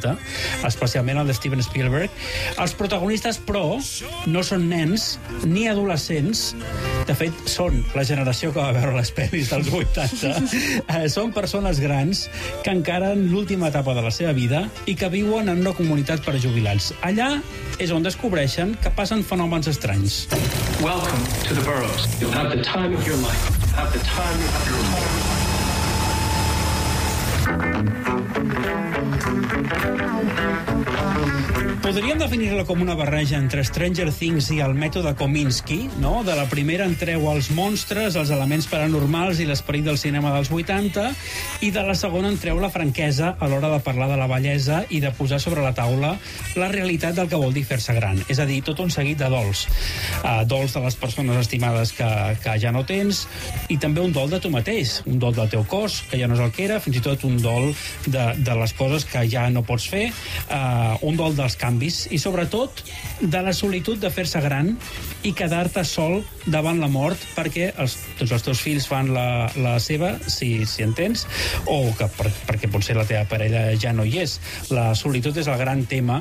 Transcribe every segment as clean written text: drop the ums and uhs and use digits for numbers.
80, especialment el de Steven Spielberg. Els protagonistes, però, no són nens ni adolescents. De fet, són la generació que va veure les pel·lis dels 80. Són persones grans que encaren l'última etapa de la seva vida i que viuen en una comunitat per a jubilats. Allà és on descobreixen que passen fenòmens estranys. Welcome to the Burrows. You'll have the time of your life. Have the time of your life. Podríem definir-la com una barreja entre Stranger Things i el mètode Kominsky, no? De la primera entreu els monstres, els elements paranormals i l'esperit del cinema dels 80, i de la segona entreu la franquesa a l'hora de parlar de la bellesa i de posar sobre la taula la realitat del que vol dir fer-se gran. És a dir, tot un seguit de dols. Dols de les persones estimades que ja no tens, i també un dol de tu mateix, un dol del teu cos, que ja no és el que era, fins i tot un dol de les coses que ja no pots fer, un dol dels canvis, i sobretot de la solitud de fer-se gran i quedar-te sol davant la mort perquè tots els teus fills fan la seva, si en tens, o perquè potser la teva parella ja no hi és. La solitud és el gran tema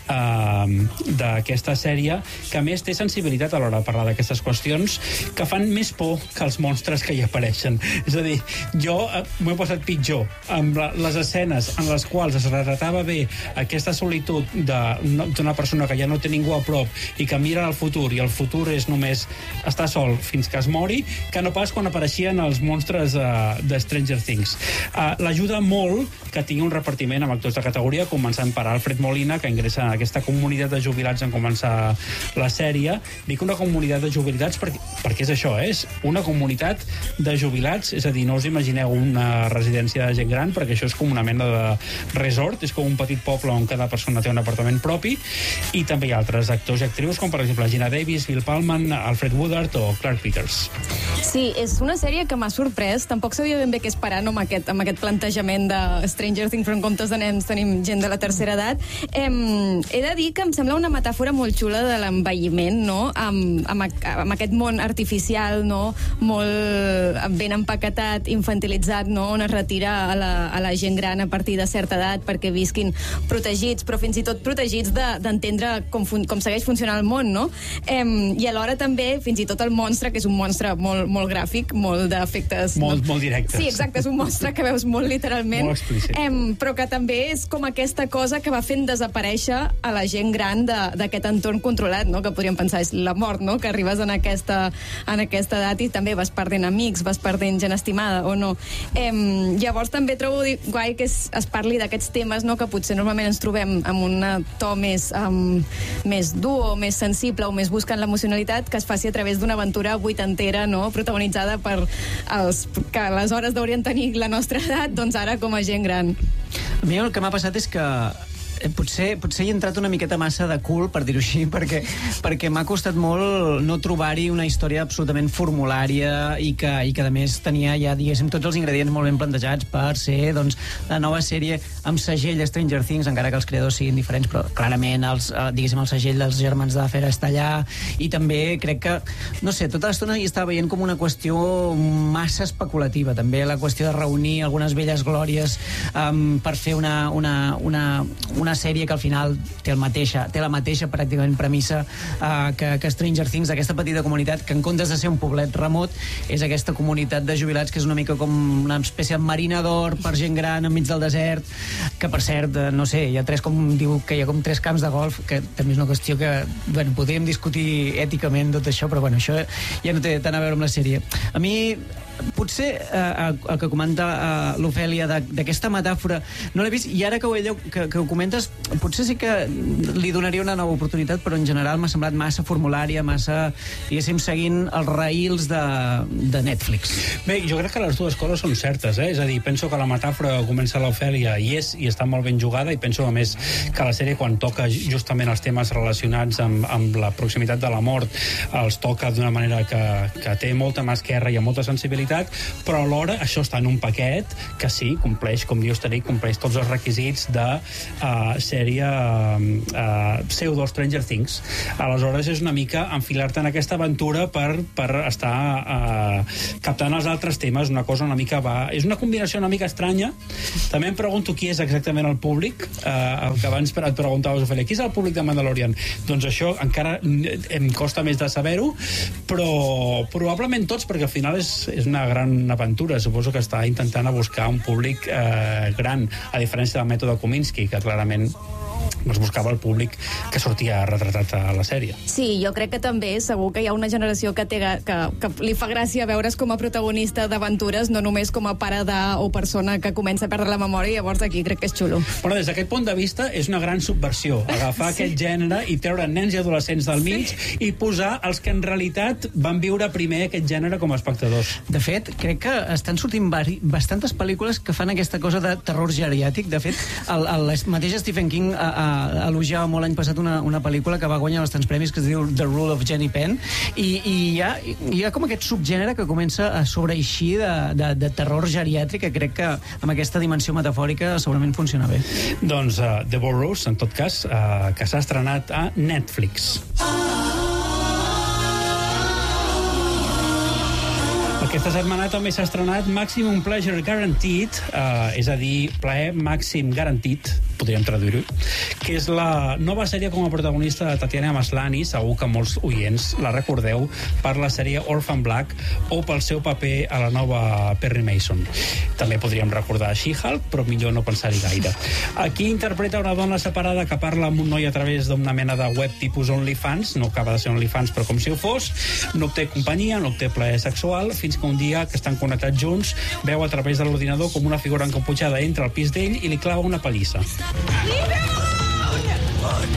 d'aquesta sèrie, que a més té sensibilitat a l'hora de parlar d'aquestes qüestions que fan més por que els monstres que hi apareixen. És a dir, jo m'ho he passat pitjor amb les escenes en les quals es retratava bé aquesta solitud d'una persona que ja no té ningú a prop i que mira al futur, i el futur és només estar sol fins que es mori, que no pas quan apareixien els monstres de Stranger Things. L'ajuda molt que tingui un repartiment amb actors de categoria, començant per Alfred Molina, que ingressa en aquesta comunitat de jubilats en començar la sèrie. Dic una comunitat de jubilats perquè és això, és una comunitat de jubilats, és a dir, no us imagineu una residència de gent gran, perquè això és com una mena de resort, és com un petit poble on cada persona té un apartament propi, i també hi ha altres actors i actrius, com per exemple Gina Davis, Bill Pullman, Alfred Woodard o Clark Peters. Sí, és una sèrie que m'ha sorprès. Tampoc sabia ben bé què esperar, no, amb aquest plantejament de Stranger Things, però en comptes de nens tenim gent de la tercera edat. He de dir que em sembla una metàfora molt xula de l'envelliment, no? Amb aquest món artificial, no? Molt ben empaquetat, infantilitzat, no? On es retira a la gent gran a partir de certa edat perquè visquin protegits, però fins i tot protegits d'entendre com segueix funcionant el món, no? I alhora també, fins i tot el monstre, que és un monstre molt gràfic, molt d'efectes... Molt directes. Sí, exacte, és un monstre que veus molt literalment. Molt explícit. Però que també és com aquesta cosa que va fent desaparèixer a la gent gran d'aquest entorn controlat, no? Que podríem pensar és la mort, no? Que arribes en aquesta edat i també vas perdent amics, vas perdent gent estimada, o no? Llavors també trobo guai que es parli d'aquests temes, no? Que potser normalment ens trobem amb un to més dur o més sensible o més buscant l'emocionalitat, que es faci a través d'una aventura vuitantera, no? Protagonitzada per els que aleshores deurien tenir la nostra edat, doncs ara com a gent gran. A mi el que m'ha passat és que potser hi he entrat una miqueta massa de cul, per dir-ho així, perquè m'ha costat molt no trobar-hi una història absolutament formulària i que a més tenia ja, diguéssim, tots els ingredients molt ben plantejats per ser, doncs, la nova sèrie amb segell Stranger Things, encara que els creadors siguin diferents, però clarament el segell dels germans de Fer està allà, i també crec que, no sé, tota l'estona hi estava veient com una qüestió massa especulativa, també la qüestió de reunir algunes velles glòries per fer una sèrie que al final té la mateixa pràcticament premissa que Stranger Things, aquesta petita comunitat que en comptes de ser un poblet remot és aquesta comunitat de jubilats que és una mica com una espècie de marina d'or per gent gran enmig del desert, que per cert, no sé, hi ha tres camps de golf, que també és una qüestió que, bueno, podríem discutir èticament tot això, però bueno, això ja no té tant a veure amb la sèrie. A mi potser el que comenta l'Ofèlia d'aquesta metàfora no l'he vist, i ara que ho comentes potser sí que li donaria una nova oportunitat, però en general m'ha semblat massa formulària, massa, diguéssim, seguint els raïls de Netflix. Bé, jo crec que les dues coses són certes, és a dir, penso que la metàfora que comença l'Ofèlia i està molt ben jugada, i penso a més que la sèrie, quan toca justament els temes relacionats amb la proximitat de la mort, els toca d'una manera que té molta mà esquerra i amb molta sensibilitat, sensibilitat, però alhora això està en un paquet que sí, compleix, com dius, compleix tots els requisits de sèrie pseudo Stranger Things. Aleshores és una mica enfilar-te en aquesta aventura per estar captant els altres temes, una cosa una mica és una combinació una mica estranya. També em pregunto qui és exactament el públic, el que abans et preguntaves, Ofèlia, qui és el públic de Mandalorian? Doncs això encara em costa més de saber-ho, però probablement tots, perquè al final és una gran aventura. Suposo que està intentant buscar un públic gran, a diferència del mètode Kominsky, que clarament es buscava el públic que sortia retratat a la sèrie. Sí, jo crec que també segur que hi ha una generació que li fa gràcia veure's com a protagonista d'aventures, no només com a pare o persona que comença a perdre la memòria, i llavors aquí crec que és xulo. Però des d'aquest punt de vista és una gran subversió, agafar aquest gènere i treure nens i adolescents del mig i posar els que en realitat van viure primer aquest gènere com a espectadors. De fet, crec que estan sortint bastantes pel·lícules que fan aquesta cosa de terror geriàtic. De fet, el mateix Stephen King elogiava molt l'any passat una pel·lícula que va guanyar bastants premis, que es diu The Rule of Jenny Penn, i hi ha com aquest subgènere que comença a sobreeixir de terror geriàtric, que crec que amb aquesta dimensió metafòrica segurament funciona bé. Doncs The Burrows, en tot cas, que s'ha estrenat a Netflix. Aquesta setmana també s'ha estrenat Maximum Pleasure Guaranteed, és a dir, plaer màxim garantit, podríem traduir-ho, que és la nova sèrie com a protagonista de Tatiana Maslany. Segur que molts oients la recordeu per la sèrie Orphan Black o pel seu paper a la nova Perry Mason. També podríem recordar She-Hulk, però millor no pensar-hi gaire. Aquí interpreta una dona separada que parla amb un noi a través d'una mena de web tipus OnlyFans, no acaba de ser OnlyFans, però com si ho fos, no obté companyia, no obté plaer sexual, fins que un dia que estan connectats junts veu a través de l'ordinador com una figura encaputxada entra al pis d'ell i li clava una pallissa. Leave him alone!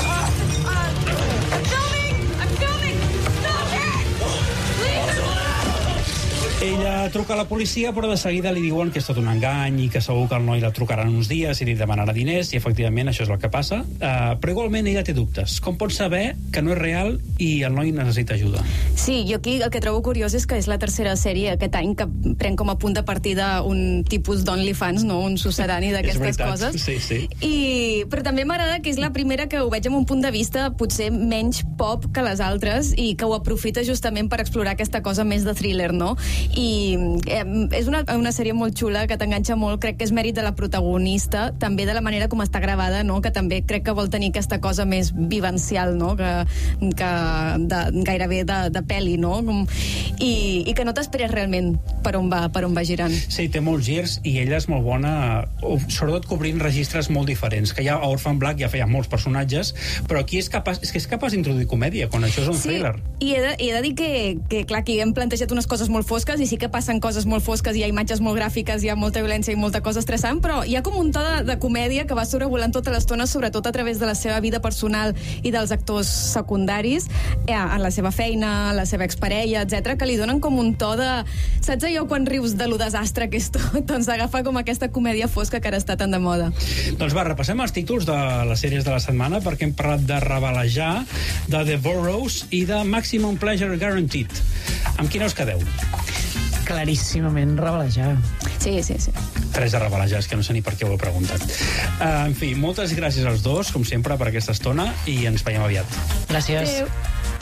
I'm filming! Stop it! Leave him alone! Ella truca a la policia, però de seguida li diuen que és tot un engany i que segur que el noi la trucarà en uns dies i li demanarà diners, i efectivament això és el que passa. Però igualment ella té dubtes. Com pot saber que no és real i el noi necessita ajuda? Sí, jo aquí el que trobo curiós és que és la tercera sèrie aquest any que pren com a punt de partida un tipus d'OnlyFans, no? Un sucedani d'aquestes coses. Sí. Però també m'agrada que és la primera que ho veig amb un punt de vista potser menys pop que les altres i que ho aprofita justament per explorar aquesta cosa més de thriller, no? I és una sèrie molt xula que t'enganxa molt. Crec que és mèrit de la protagonista, també de la manera com està gravada, no? Que també crec que vol tenir aquesta cosa més vivencial, no? Que gairebé de pel·li, no? I que no t'esperes realment per on va girant. Sí, té molts girs i ella és molt bona, sobretot cobrint registres molt diferents, que ja a Orphan Black ja feia molts personatges, però aquí és capaç d'introduir comèdia, quan això és un thriller. I he de dir que clar, aquí hem plantejat unes coses molt fosques i sí que passen coses molt fosques, hi ha imatges molt gràfiques, hi ha molta violència i molta cosa estressant, però hi ha com un to de comèdia que va sobrevolant tota l'estona, sobretot a través de la seva vida personal i dels actors secundaris, en la seva feina, la seva exparella, etc, que li donen com un to de... Saps allò quan rius de lo desastre que és tot? Doncs agafa com aquesta comèdia fosca que ara està tan de moda. Doncs va, repassem els títols de les sèries de la setmana, perquè hem parlat de Revelejar, de The Burrows i de Maximum Pleasure Guaranteed. Amb quina us quedeu? Claríssimament Revelejar. Sí. 3 de Revelejar, és que no sé ni per què ho he preguntat. En fi, moltes gràcies als dos, com sempre, per aquesta estona, i ens veiem aviat. Gràcies. Adéu.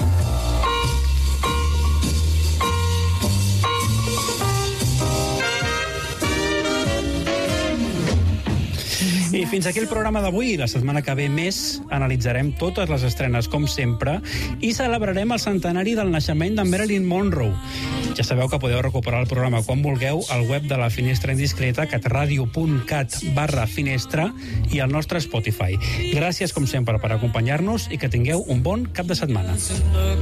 I fins aquí el programa d'avui. La setmana que ve més analitzarem totes les estrenes, com sempre, i celebrarem el centenari del naixement de Marilyn Monroe. Ja sabeu que podeu recuperar el programa quan vulgueu al web de la Finestra Indiscreta, catradio.cat/finestra, i al nostre Spotify. Gràcies, com sempre, per acompanyar-nos i que tingueu un bon cap de setmana.